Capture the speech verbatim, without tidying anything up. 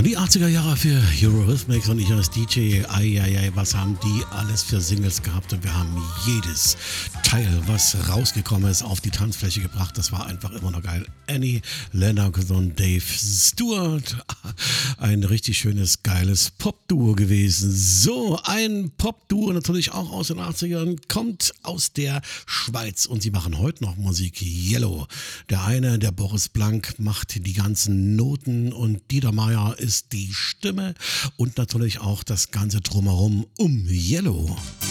Die achtziger Jahre für Eurythmics und ich als D J, eieiei, was haben die alles für Singles gehabt und wir haben jedes Teil, was rausgekommen ist, auf die Tanzfläche gebracht. Das war einfach immer noch geil. Annie Lennox und Dave Stewart, ein richtig schönes, geiles Pop-Duo gewesen. So, ein Pop-Duo natürlich auch aus den achtzigern, kommt aus der Schweiz und sie machen heute noch Musik. Yellow. Der eine, der Boris Blank, macht die ganzen Noten und Dieter Meier ist die Stimme und natürlich auch das ganze Drumherum um Yellow.